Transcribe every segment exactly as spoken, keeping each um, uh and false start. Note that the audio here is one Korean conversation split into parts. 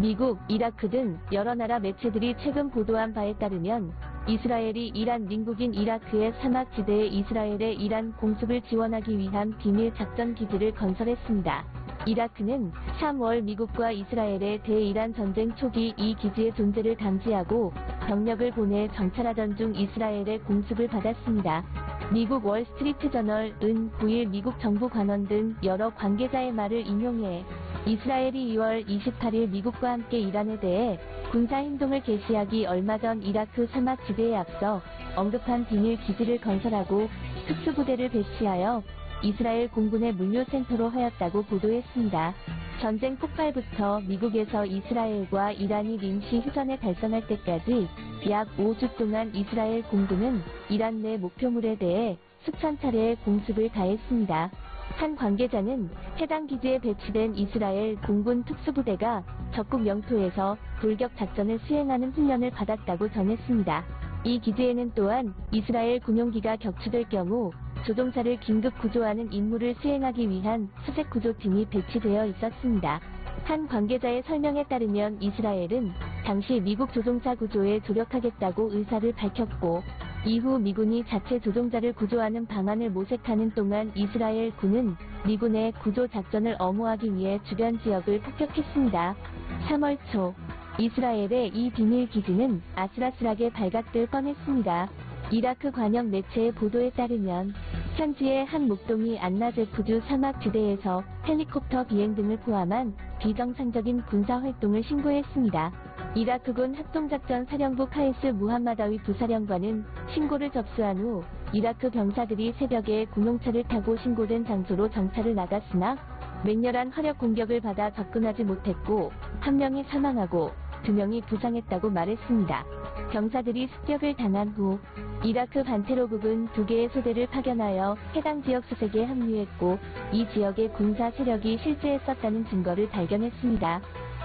미국, 이라크 등 여러 나라 매체들이 최근 보도한 바에 따르면 이스라엘이 이란邻국인 이라크의 사막지대에 이스라엘의 이란 공습을 지원하기 위한 비밀 작전 기지를 건설했습니다. 이라크는 삼월 미국과 이스라엘의 대이란 전쟁 초기 이 기지의 존재를 감지하고 병력을 보내 정찰하던 중 이스라엘의 공습을 받았습니다. 미국 월스트리트저널은 구일 미국 정부 관원 등 여러 관계자의 말을 인용해 이스라엘이 이월 이십팔일 미국과 함께 이란에 대해 군사행동을 개시하기 얼마 전 이라크 사막지대에 앞서 언급한 비밀 기지를 건설하고 특수부대를 배치하여 이스라엘 공군의 물류센터로 하였다고 보도했습니다. 전쟁 폭발부터 미국에서 이스라엘과 이란이 임시 휴전에 달성할 때까지 약 오 주 동안 이스라엘 공군은 이란 내 목표물에 대해 수천 차례의 공습을 가했습니다. 한 관계자는 해당 기지에 배치된 이스라엘 공군 특수부대가 적국 영토에서 돌격 작전을 수행하는 훈련을 받았다고 전했습니다. 이 기지에는 또한 이스라엘 군용기가 격추될 경우 조종사를 긴급 구조하는 임무를 수행하기 위한 수색 구조팀이 배치되어 있었습니다. 한 관계자의 설명에 따르면 이스라엘은 당시 미국 조종사 구조에 조력하겠다고 의사를 밝혔고 이후 미군이 자체 조종자를 구조하는 방안을 모색하는 동안 이스라엘 군은 미군의 구조 작전을 엄호하기 위해 주변 지역을 폭격했습니다. 삼월 초 이스라엘의 이 비밀 기지는 아슬아슬하게 발각될 뻔했습니다. 이라크 관영 매체의 보도에 따르면 현지의 한 목동이 안나제프주 사막지대에서 헬리콥터 비행 등을 포함한 비정상적인 군사활동을 신고했습니다. 이라크군 합동작전 사령부 카이스 무함마다위 부사령관은 신고를 접수한 후 이라크 병사들이 새벽에 군용차를 타고 신고된 장소로 정찰을 나갔으나 맹렬한 화력 공격을 받아 접근하지 못했고 한 명이 사망하고 두 명이 부상했다고 말했습니다. 병사들이 습격을 당한 후 이라크 반테로국은 두 개의 소대를 파견하여 해당 지역 수색에 합류했고 이 지역의 군사 세력이 실제했었다는 증거를 발견했습니다.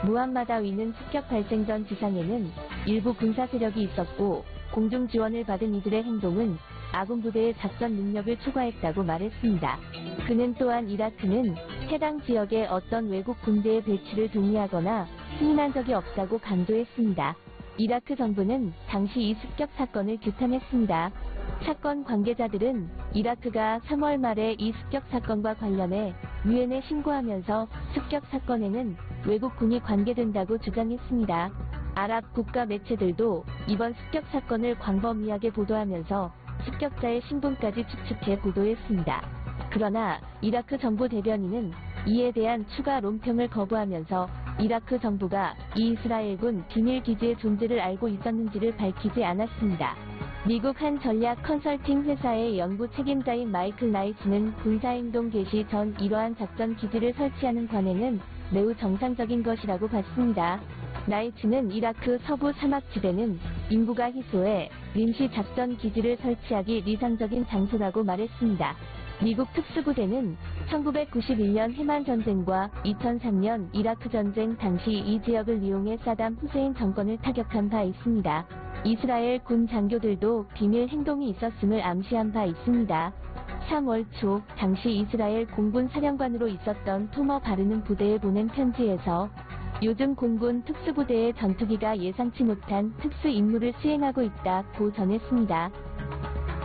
무함마다위는 습격 발생 전 지상에는 일부 군사 세력이 있었고 공중 지원을 받은 이들의 행동은 아군 부대의 작전 능력을 초과했다고 말했습니다. 그는 또한 이라크는 해당 지역에 어떤 외국 군대의 배치를 동의하거나 승인한 적이 없다고 강조했습니다. 이라크 정부는 당시 이 습격 사건을 규탄했습니다. 사건 관계자들은 이라크가 삼월 말에 이 습격 사건과 관련해 유엔에 신고하면서 습격 사건에는 외국군이 관계된다고 주장했습니다. 아랍 국가 매체들도 이번 습격 사건을 광범위하게 보도하면서 습격자의 신분까지 추측해 보도했습니다. 그러나 이라크 정부 대변인은 이에 대한 추가 논평을 거부하면서 이라크 정부가 이 이스라엘군 비밀기지의 존재를 알고 있었는지를 밝히지 않았습니다. 미국 한 전략 컨설팅 회사의 연구 책임자인 마이클 나이츠는 군사행동 개시 전 이러한 작전 기지를 설치하는 관행은 매우 정상적인 것이라고 봤습니다. 나이츠는 이라크 서부 사막지대는 인구가 희소해 임시 작전 기지를 설치하기 이상적인 장소라고 말했습니다. 미국 특수부대는 천구백구십일 년 해만 전쟁과 이천삼 년 이라크 전쟁 당시 이 지역을 이용해 사담 후세인 정권을 타격한 바 있습니다. 이스라엘 군 장교들도 비밀 행동이 있었음을 암시한 바 있습니다. 삼월 초 당시 이스라엘 공군 사령관으로 있었던 토머 바르는 부대에 보낸 편지에서 요즘 공군 특수부대의 전투기가 예상치 못한 특수 임무를 수행하고 있다고 전했습니다.